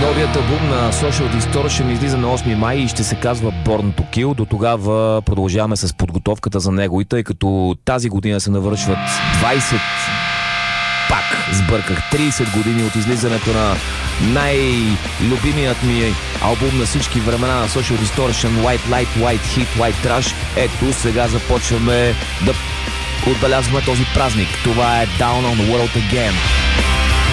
Новият албум на Social Distortion излиза на 8 май и ще се казва Born to Kill. До тогава продължаваме с подготовката за него, и тъй като тази година се навършват 20, пак сбърках, 30 години от излизането на най-любимият ми албум на всички времена на Social Distortion, White Light, White Heat, White Trash. Ето сега започваме да отбелязваме този празник. Това е Down on the World Again.